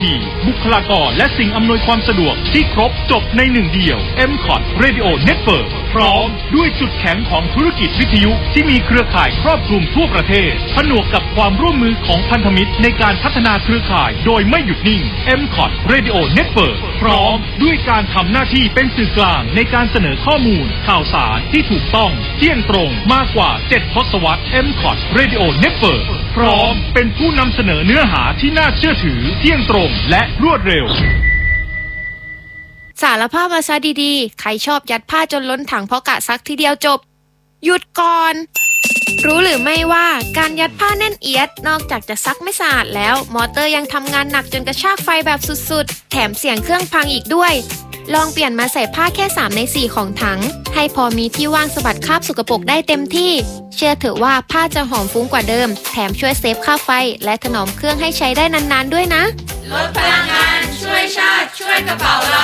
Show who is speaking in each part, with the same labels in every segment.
Speaker 1: บุคลากรและสิ่งอำนวยความสะดวกที่ครบจบในหนึ่งเดียว MCOT Radio Network พร้อมด้วยจุดแข็งของธุรกิจวิทยุที่มีเครือข่ายครอบคลุมทั่วประเทศผนวกกับความร่วมมือของพันธมิตรในการพัฒนาเครือข่ายโดยไม่หยุดนิ่ง MCOT Radio Network พร้อมด้วยการทำหน้าที่เป็นสื่อกลางในการเสนอข้อมูลข่าวสารที่ถูกต้องเที่ยงตรงมากกว่า7 ทศวรรษ MCOT Radio Network พร้อมเป็นผู้นำเสนอเนื้อหาที่น่าเชื่อถือเที่ยงตรงและรวดเร็ว
Speaker 2: สารภาพมาซะดีๆใครชอบยัดผ้าจนล้นถังเพราะกะซักทีเดียวจบหยุดก่อนรู้หรือไม่ว่าการยัดผ้าแน่นเอียดนอกจากจะซักไม่สะอาดแล้วมอเตอร์ยังทำงานหนักจนกระชากไฟแบบสุดๆแถมเสียงเครื่องพังอีกด้วยลองเปลี่ยนมาใส่ผ้าแค่3 ใน 4ของถังให้พอมีที่ว่างสะบัดคราบสกปรกได้เต็มที่เชื่อเถอะว่าผ้าจะหอมฟุ้งกว่าเดิมแถมช่วยเซฟค่าไฟและถนอมเครื่องให้ใช้ได้นานๆด้วยนะ
Speaker 3: ลดพลังงานช่วยชาติช่วยกระเป๋าเรา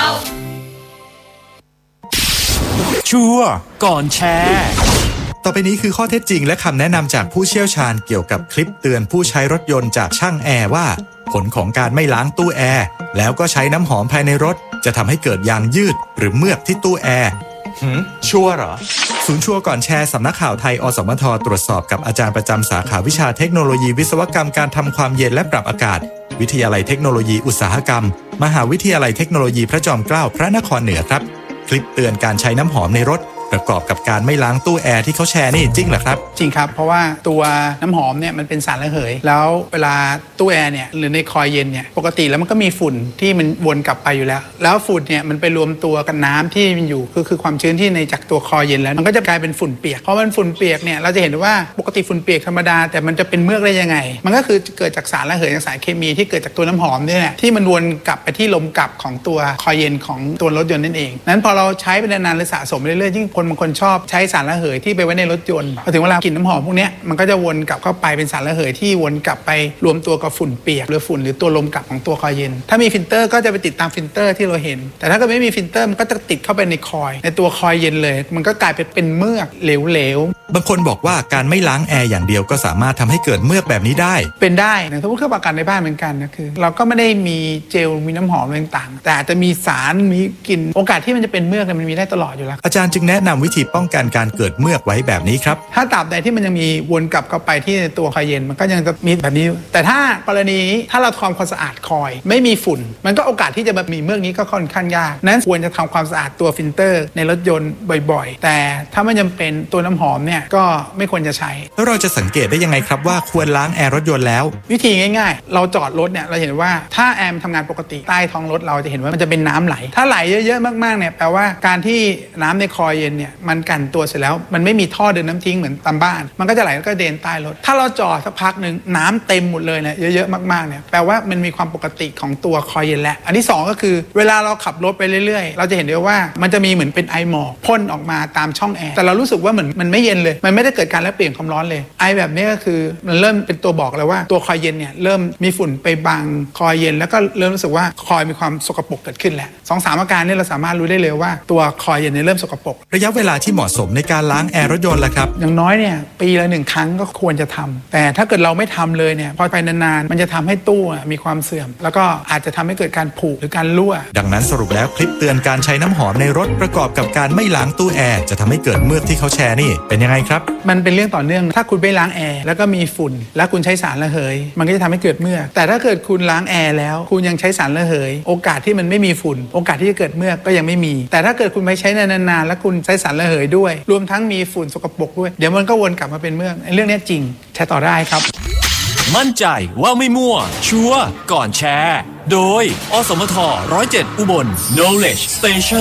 Speaker 4: ชัวร์ก่อนแชร์
Speaker 5: ต่อไปนี้คือข้อเท็จจริงและคำแนะนำจากผู้เชี่ยวชาญเกี่ยวกับคลิปเตือนผู้ใช้รถยนต์จากช่างแอร์ว่าผลของการไม่ล้างตู้แอร์แล้วก็ใช้น้ำหอมภายในรถจะทำให้เกิดยางยืดหรือเมือกที่ตู้แอร์
Speaker 4: ชัวร์เหรอ
Speaker 5: ศูนย์ชัวร์ก่อนแชร์สำนักข่าวไทยอสมทตรวจสอบกับอาจารย์ประจำสาขาวิชาเทคโนโลยีวิศวกรรมการทำความเย็นและปรับอากาศวิทยาลัยเทคโนโลยีอุตสาหกรรมมหาวิทยาลัยเทคโนโลยีพระจอมเกล้าพระนครเหนือครับคลิปเตือนการใช้น้ำหอมในรถประกอบกับการไม่ล้างตู้แอร์ที่เขาแชร์นี่จริงเหรอครับ
Speaker 6: จริงครับเพราะว่าตัวน้ำหอมเนี่ยมันเป็นสารระเหยแล้วเวลาตู้แอร์เนี่ยหรือในคอยเย็นเนี่ยปกติแล้วมันก็มีฝุ่นที่มันวนกลับไปอยู่แล้วฝุ่นเนี่ยมันไปรวมตัวกับน้ำที่มันอยู่คือความชื้นที่ในจากตัวคอยเย็นแล้วมันก็จะกลายเป็นฝุ่นเปียกเพราะมันฝุ่นเปียกเนี่ยเราจะเห็นว่าปกติฝุ่นเปียกธรรมดาแต่มันจะเป็นเมือกได้ยังไงมันก็คือเกิดจากสารระเหยจากสารเคมีที่เกิดจากตัวน้ำหอมนี่แหละที่มันวนกลับไปที่ลมกลับของตัวคอยเย็นของตัวรถยนต์นั่นเองนั้นพอเราใช้ไปนานๆหรือสะสมเรื่อยๆยิ่งคนบางคนชอบใช้สารระเหยที่ไปไว้ในรถยนต์พอถึงเวลากลิ่นน้ำหอมพวกนี้มันก็จะวนกลับเข้าไปเป็นสารระเหยที่วนกลับไปรวมตัวกับฝุ่นเปียกหรือฝุ่นหรือตัวลมกลับของตัวคอยเย็นถ้ามีฟิลเตอร์ก็จะไปติดตามฟิลเตอร์ที่เราเห็นแต่ถ้าเกิดไม่มีฟิลเตอร์มันก็จะติดเข้าไปในคอยในตัวคอยเย็นเลยมันก็กลายเป็นเมือกเหลว
Speaker 5: บางคนบอกว่าการไม่ล้างแอร์อย่างเดียวก็สามารถทำให้เกิดเมือกแบบนี้ได้
Speaker 6: เป็นได้นะถ้าพูดเครื่องปรับอากาศในบ้านเหมือนกันนะคือเราก็ไม่ได้มีเจลมีน้ำหอมต่างๆแต่อาจจะมีสารมีกลิ่นโอกาสที่มันจะเป็นเมือกมันมีได้ตลอดอยู่แล้ว
Speaker 5: อาจารย์จึงแนะนำวิธีป้องกันการเกิดเมือกไว้แบบนี้ครับ
Speaker 6: ถ้าตราบใดที่มันยังมีวนกลับเข้าไปที่ตัวคอยเย็นมันก็ยังจะมีแบบนี้แต่ถ้ากรณีถ้าเราทำความสะอาดคอยไม่มีฝุ่นมันก็โอกาสที่จะมีเมือกนี้ก็ค่อนข้างยากนั้นควรจะทำความสะอาดตัวฟิลเตอร์ในรถยนต์บ่อยๆแต่ถ้าไม่จำเป็นตัวน้ำหอมเนี่ยก็ไม่ควรจะใช้
Speaker 5: แล้วเราจะสังเกตได้ยังไงครับว่าควรล้างแอร์รถยนต์แล้ว
Speaker 6: วิธีง่ายๆเราจอดรถเนี่ยเราเห็นว่าถ้าแอร์ทำงานปกติใต้ท้องรถเราจะเห็นว่ามันจะเป็นน้ำไหลถ้าไหลเยอะๆมากๆเนี่ยแปลว่าการที่น้ำในคอยเย็นเนี่ยมันกันตัวเสร็จแล้วมันไม่มีท่อเดินน้ำทิ้งเหมือนตามบ้านมันก็จะไหลแล้วก็เดินใต้รถถ้าเราจอดสักพักนึงน้ำเต็มหมดเลยเนี่ยเยอะๆมากๆเนี่ยแปลว่ามันมีความปกติของตัวคอยเย็นแล้วอันที่2ก็คือเวลาเราขับรถไปเรื่อยๆเราจะเห็นได้ว่ามันจะมีเหมือนเป็นไอหมอกพ่นออกมาตามช่องแอร์แต่เรารู้สึกว่าเหมือนมันไม่เย็นเลยมันไม่ได้เกิดการแลกเปลี่ยนความร้อนเลยไอแบบนี้ก็คือมันเริ่มเป็นตัวบอกเลยว่าตัวคอยเย็นเนี่ยเริ่มมีฝุ่นไปบังคอยเย็นแล้วก็เริ่มรู้สึกว่าคอยมีความสกปรกเกิดขึ้นแหละ2-3 อาการนี้เราสามารถรู้ได้เลยว่าตัวคอยเย็นเนี่ยเริ่มสกปรก
Speaker 5: ระยะเวลาที่เหมาะสมในการล้างแอร์รถยนต์ล่ะครับ
Speaker 6: อย่างน้อยเนี่ยปีละ1 ครั้งก็ควรจะทำแต่ถ้าเกิดเราไม่ทำเลยเนี่ยพอไปนานๆมันจะทำให้ตู้มีความเสื่อมแล้วก็อาจจะทำให้เกิดการผุหรือการรั่ว
Speaker 5: ดังนั้นสรุปแล้วคลิปเตือนการใช้น้ำหอมในรถประกอบกับการไม่ล้างตู้แอร์จะทำให้เกิดเมือกที่เขาแชร์นี่เป็นยังไงครับ
Speaker 6: มันเป็นเรื่องต่อเนื่องถ้าคุณไม่ล้างแอร์แล้วก็มีฝุ่นแล้วคุณใช้สารระเหยมันก็จะทำให้เกิดเมือกแต่ถ้าเกิดคุณล้างแอร์แล้วคุณยังใช้สารระเหยโอกาสที่มันไม่มีฝุ่นโอกาสที่จะเกิดเมือกก็ยังไม่มีแต่ถ้าเกิดคุณไม่ใช้นานๆแล้วคุณใช้สารระเหยด้วยรวมทั้งมีฝุ่นสกปรกด้วยเดี๋ยวมันก็วนกลับมาเป็นเมือกเรื่องนี้จริงแชร์ต่อได้ครับ
Speaker 4: มั่นใจว่าไม่มั่วชัวร์ก่อนแชร์โดยอสมท107อุบล Knowledge Station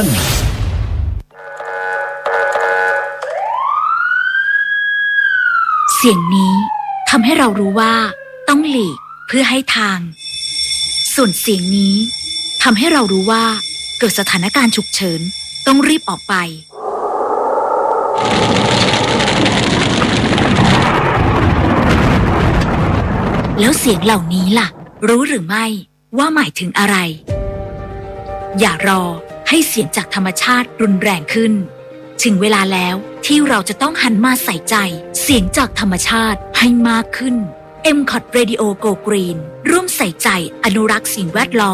Speaker 7: เสียงนี้ทำให้เรารู้ว่าต้องหลีกเพื่อให้ทางส่วนเสียงนี้ทำให้เรารู้ว่าเกิดสถานการณ์ฉุกเฉินต้องรีบออกไปแล้วเสียงเหล่านี้ล่ะรู้หรือไม่ว่าหมายถึงอะไรอย่ารอให้เสียงจากธรรมชาติรุนแรงขึ้นถึงเวลาแล้วที่เราจะต้องหันมาใส่ใจเสียงจากธรรมชาติให้มากขึ้น MCOT Radio Go Green ร่วมใส่ใจอนุรักษ์สิ่งแวดล้อม